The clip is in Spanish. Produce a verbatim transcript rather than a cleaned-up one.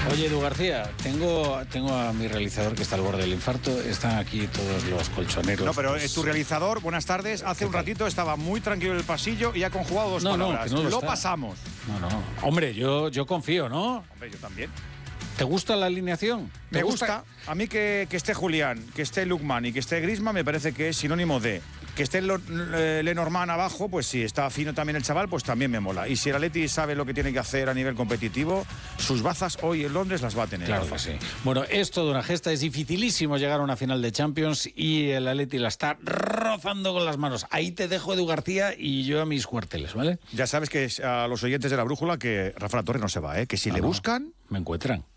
Oye, Edu García, tengo, tengo a mi realizador que está al borde del infarto. Están aquí todos los colchoneros. No, pero pues... tu realizador, buenas tardes, hace un ratito estaba muy tranquilo en el pasillo y ha conjugado dos no, palabras. No, que no lo lo está. pasamos. No, no. Hombre, yo, yo confío, ¿no? Hombre, yo también. ¿Te gusta la alineación? Me gusta? gusta. A mí que, que esté Julián, que esté Lukman y que esté Griezmann me parece que es sinónimo de. Que esté Lenormand abajo, pues si está fino también el chaval, pues también me mola. Y si el Atleti sabe lo que tiene que hacer a nivel competitivo, sus bazas hoy en Londres las va a tener. Claro que sí. Bueno, es toda una gesta, es dificilísimo llegar a una final de Champions y el Atleti la está rozando con las manos. Ahí te dejo, Edu García, y yo a mis cuarteles, ¿vale? Ya sabes que a los oyentes de La Brújula que Rafa La Torre no se va, ¿eh? Que si no, le no. buscan... Me encuentran.